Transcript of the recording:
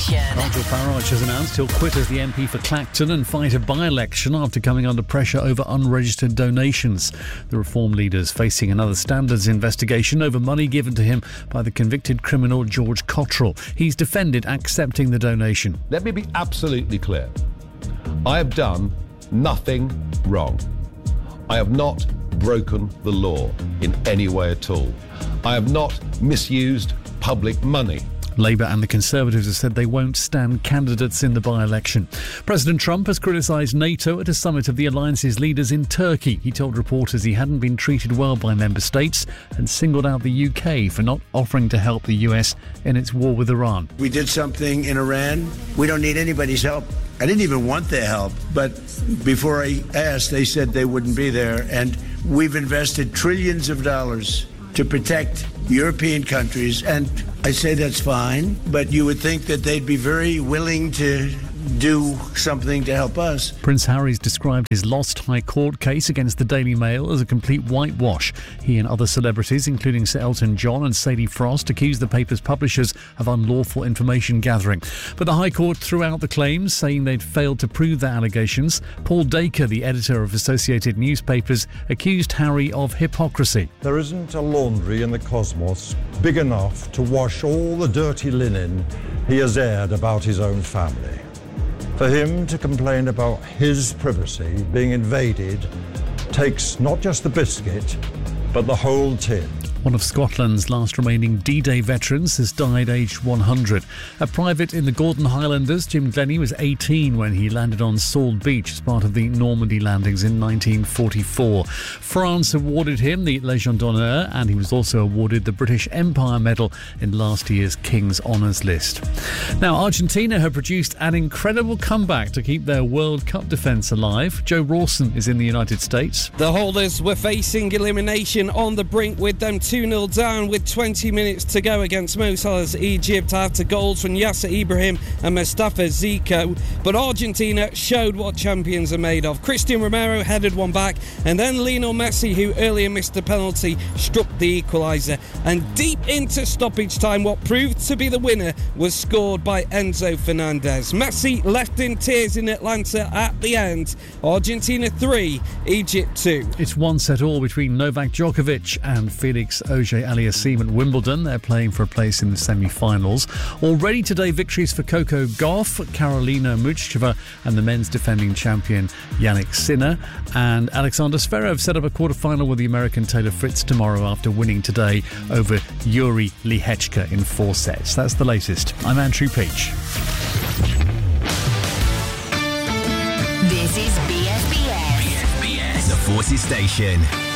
Station. Nigel Farage has announced he'll quit as the MP for Clacton and fight a by-election after coming under pressure over unregistered donations. The Reform leader's facing another standards investigation over money given to him by the convicted criminal George Cottrell. He's defended accepting the donation. Let me be absolutely clear. I have done nothing wrong. I have not broken the law in any way at all. I have not misused public money. Labour and the Conservatives have said they won't stand candidates in the by-election. President Trump has criticised NATO at a summit of the alliance's leaders in Turkey. He told reporters he hadn't been treated well by member states and singled out the UK for not offering to help the US in its war with Iran. We did something in Iran. We don't need anybody's help. I didn't even want their help, but before I asked, they said they wouldn't be there. And we've invested trillions of dollars to protect European countries, and I say that's fine, but you would think that they'd be very willing to do something to help us. Prince Harry's described his lost High Court case against the Daily Mail as a complete whitewash. He and other celebrities, including Sir Elton John and Sadie Frost, accused the paper's publishers of unlawful information gathering. But the High Court threw out the claims, saying they'd failed to prove their allegations. Paul Dacre, the editor of Associated Newspapers, accused Harry of hypocrisy. There isn't a laundry in the cosmos big enough to wash all the dirty linen he has aired about his own family. For him to complain about his privacy being invaded takes not just the biscuit, but the whole tin. One of Scotland's last remaining D-Day veterans has died aged 100. A private in the Gordon Highlanders, Jim Glennie, was 18 when he landed on Salt Beach as part of the Normandy landings in 1944. France awarded him the Légion d'honneur, and he was also awarded the British Empire Medal in last year's King's Honours list. Now, Argentina have produced an incredible comeback to keep their World Cup defence alive. Joe Rawson is in the United States. The holders were facing elimination on the brink, with them 2-0 down with 20 minutes to go against Mo Salah's Egypt after goals from Yasser Ibrahim and Mustafa Zico. But Argentina showed what champions are made of. Christian Romero headed one back, and then Lionel Messi, who earlier missed the penalty, struck the equaliser. And deep into stoppage time, what proved to be the winner was scored by Enzo Fernandez. Messi left in tears in Atlanta at the end. Argentina 3, Egypt 2. It's 1-1 between Novak Djokovic and Felix Auger-Aliassime at Wimbledon. They're playing for a place in the semi-finals. Already today, victories for Coco Gauff, Karolina Muchova and the men's defending champion Yannick Sinner. And Alexander Zverev set up a quarter-final with the American Taylor Fritz tomorrow after winning today over Yuri Lehechka in 4 sets. That's the latest. I'm Andrew Peach. This is BFBS. The Forces Station.